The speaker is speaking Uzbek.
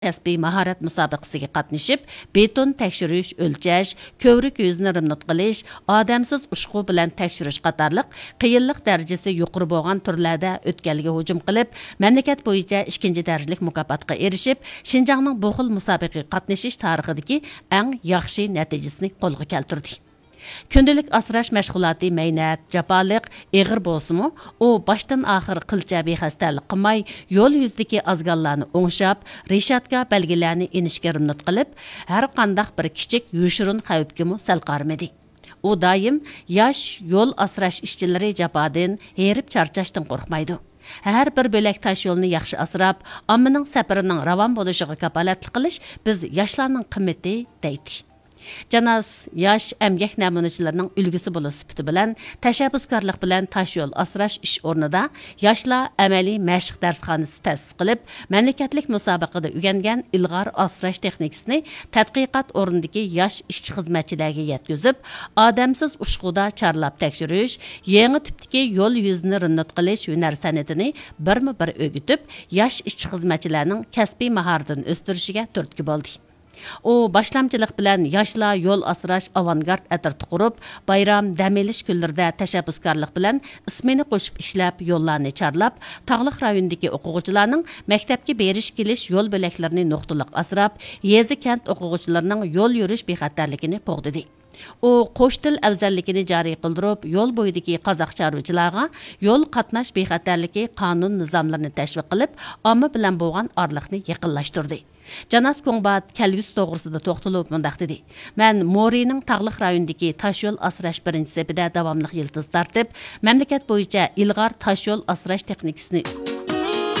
Kasbiy mahorat musobaqasiga qatnashib, beton tekshirish, o'lchash, ko'vrik yuzni rimnot qilish, odamsiz ushqu bilan tekshirish qatorliq qiyinlik darajasi yuqori bo'lgan turlarda o'tganligiga hujum qilib, mamlakat bo'yicha 2 darajalik mukofotga erishib, Shinjongning bu xil musobaqaga qatnashish tarixidagi eng yaxshi natijasini qo'lga keltirdi. Kündülük asrash məşğulatı meynət, japaliq, eğir bolsumu, o başdan axır qılça bexastalik qılmay, yol yüzdeki azgallarını oңşap, reshatka belgilerini inishga rimnot qilib, har qandaq bir kichik yushurun xavfkimu sal qarmadi. O daim yosh yol asrash ishchilari japadin, herib charchashdan qo'rqmaydi. Her bir bölek taş yolunu yaxşı asrab, ammaning safarining ravon bo'lishiga kapolatlik qilish biz yoshlarning qimmati deydi. Canas yosh emgak namunachilarining ulgusi bo'lish sifati bilan tashabbuskorlik bilan tash yo'l asrash ish o'rnida yoshlar amaliy mashq darsxonasi ta'sis qilib, mamlakatlik musobaqada o'rgangan ilg'or asrash texnikasini tadqiqot o'rnidagi yosh ishchi xizmatchilarga yetkazib, odamsiz ushquda charlab tekshirish, yangi tipdagi yo'l yuzini rimnot qilish hunar san'atini birma-bir o'rgatib, yosh ishchi xizmatchilarning kasbiy mahoratini o'stirishiga turtki bo'ldi. O başlamchilik bilan yoshlar yo'l asrash avangard atirti qurib, bayram, dam olish kunlarida tashabbuskorlik bilan ismini qo'shib ishlab, yo'llarni charlab, tog'liq rayondagi o'quvchilarning maktabga berish kelish yo'l bo'laklarini nuqtaliq asrab, yezi kent o'quvchilarining yo'l yurish bexatarligini qo'g'didi. O qo'sh til afzalligini joriy qildirib, yo'l bo'yidagi qozoq chorvachilarga yo'l qatnash bexatarligi qonun nizomlarini tashviq qilib, omma bilan bo'lgan orliqni yaqinlashtirdi. Canas Kongbat kelgüsü to'g'risida to'xtalib mundaq dedi. Men Morining tog'liq rayonidagi tashyo'l asrash birinchi sepida davomli yildiz tartib, mamlakat bo'yicha ilg'or tashyo'l asrash texnikasini